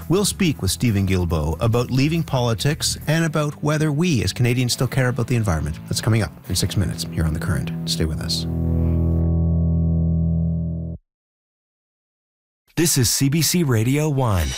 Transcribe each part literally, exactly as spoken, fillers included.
We'll speak with Stephen Guilbeault about leaving politics and about whether we as Canadians still care about the environment. That's coming up in six minutes here on The Current. Stay with us. This is C B C Radio one.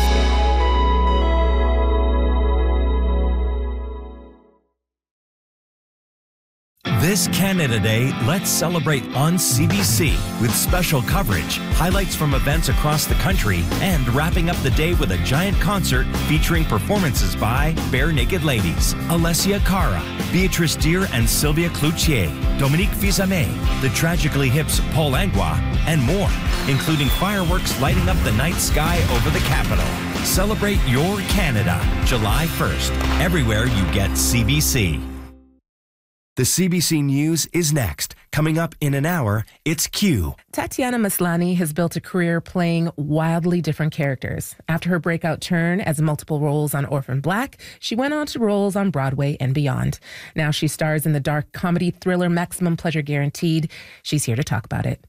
This Canada Day, let's celebrate on C B C with special coverage, highlights from events across the country, and wrapping up the day with a giant concert featuring performances by Bare Naked Ladies, Alessia Cara, Beatrice Deer and Sylvia Cloutier, Dominique Fils-Aimé, the Tragically Hip's Paul Langlois, and more, including fireworks lighting up the night sky over the capital. Celebrate your Canada, July first, everywhere you get C B C. The C B C News is next. Coming up in an hour, it's Q. Tatiana Maslany has built a career playing wildly different characters. After her breakout turn as multiple roles on Orphan Black, she went on to roles on Broadway and beyond. Now she stars in the dark comedy thriller Maximum Pleasure Guaranteed. She's here to talk about it.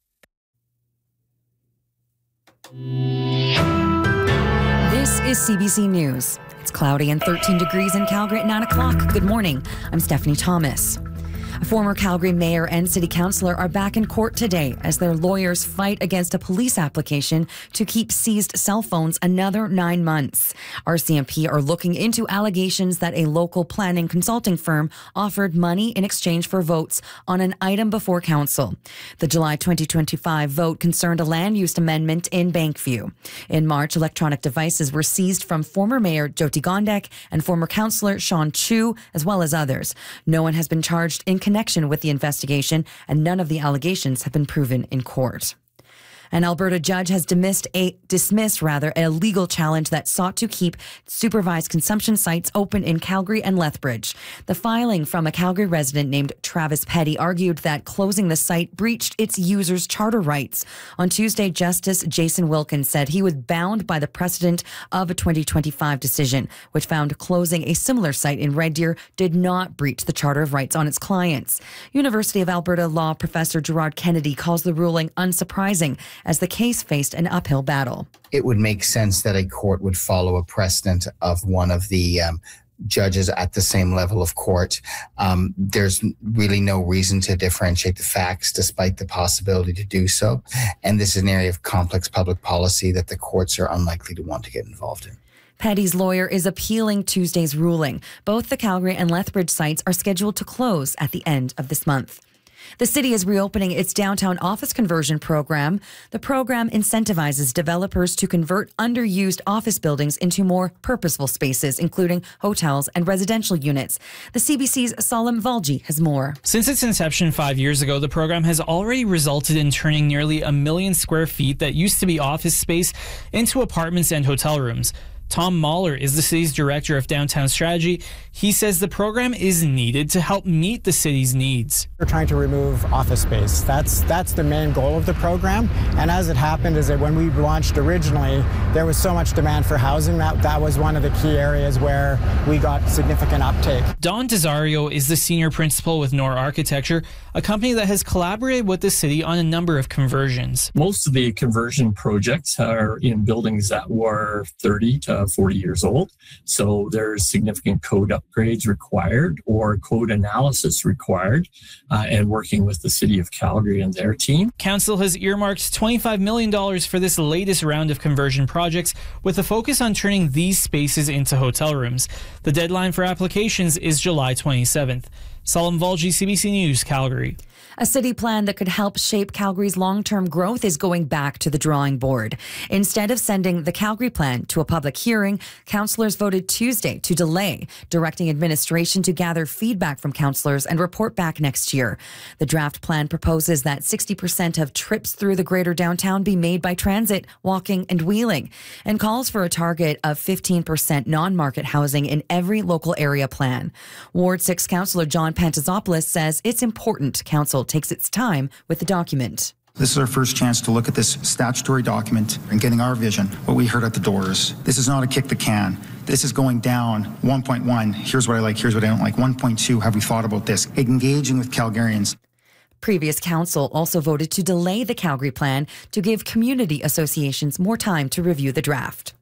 This is C B C News. It's cloudy and thirteen degrees in Calgary at nine o'clock. Good morning. I'm Stephanie Thomas. A former Calgary mayor and city councillor are back in court today as their lawyers fight against a police application to keep seized cell phones another nine months. R C M P are looking into allegations that a local planning consulting firm offered money in exchange for votes on an item before council. The July twenty twenty-five vote concerned a land use amendment in Bankview. In March, electronic devices were seized from former mayor Jyoti Gondek and former councillor Sean Chu, as well as others. No one has been charged in connection with the investigation, and none of the allegations have been proven in court. An Alberta judge has dismissed a dismissed rather a legal challenge that sought to keep supervised consumption sites open in Calgary and Lethbridge. The filing from a Calgary resident named Travis Petty argued that closing the site breached its users' charter rights. On Tuesday, Justice Jason Wilkins said he was bound by the precedent of a twenty twenty-five decision, which found closing a similar site in Red Deer did not breach the Charter of Rights on its clients. University of Alberta law professor Gerard Kennedy calls the ruling unsurprising, as the case faced an uphill battle. It would make sense that a court would follow a precedent of one of the um, judges at the same level of court. Um, there's really no reason to differentiate the facts despite the possibility to do so. And this is an area of complex public policy that the courts are unlikely to want to get involved in. Petty's lawyer is appealing Tuesday's ruling. Both the Calgary and Lethbridge sites are scheduled to close at the end of this month. The city is reopening its downtown office conversion program. The program incentivizes developers to convert underused office buildings into more purposeful spaces, including hotels and residential units. The C B C's Salim Valji has more. Since its inception five years ago, the program has already resulted in turning nearly a million square feet that used to be office space into apartments and hotel rooms. Tom Mahler is the city's director of downtown strategy. He says the program is needed to help meet the city's needs. We're trying to remove office space. That's that's the main goal of the program. And as it happened is that when we launched originally, there was so much demand for housing that that was one of the key areas where we got significant uptake. Don Desario is the senior principal with Nor Architecture, a company that has collaborated with the city on a number of conversions. Most of the conversion projects are in buildings that were thirty to forty years old. So there's significant code upgrades required or code analysis required, uh, and working with the City of Calgary and their team. Council has earmarked twenty-five million dollars for this latest round of conversion projects with a focus on turning these spaces into hotel rooms. The deadline for applications is July twenty-seventh. Salim Valji, C B C News, Calgary. A city plan that could help shape Calgary's long-term growth is going back to the drawing board. Instead of sending the Calgary plan to a public hearing, councillors voted Tuesday to delay, directing administration to gather feedback from councillors and report back next year. The draft plan proposes that sixty percent of trips through the greater downtown be made by transit, walking, and wheeling, and calls for a target of fifteen percent non-market housing in every local area plan. Ward six councillor John Pantazopoulos says it's important council takes its time with the document. This is our first chance to look at this statutory document and getting our vision, what we heard at the doors. This is not a kick the can. This is going down one point one. Here's what I like, here's what I don't like. one point two, have we thought about this? Engaging with Calgarians. Previous council also voted to delay the Calgary plan to give community associations more time to review the draft.